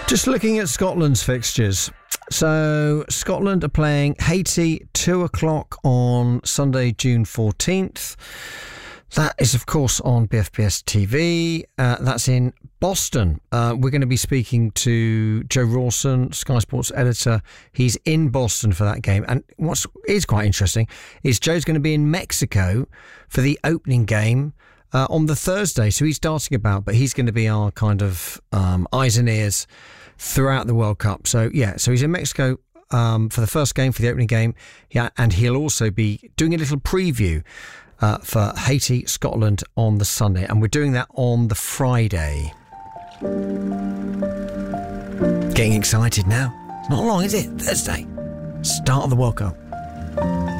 Just looking at Scotland's fixtures. So Scotland are playing Haiti 2 o'clock on Sunday, June 14th. That is, of course, on BFBS TV. That's in Boston. We're going to be speaking to Joe Rawson, Sky Sports editor. He's in Boston for that game. And what is quite interesting is Joe's going to be in Mexico for the opening game on the Thursday. So he's darting about, but he's going to be our kind of eyes and ears throughout the World Cup. So, yeah, so he's in Mexico for the first game, for the opening game. Yeah, and he'll also be doing a little preview for Haiti, Scotland on the Sunday. And we're doing that on the Friday. Getting excited now. It's not long, is it? Thursday. Start of the World Cup.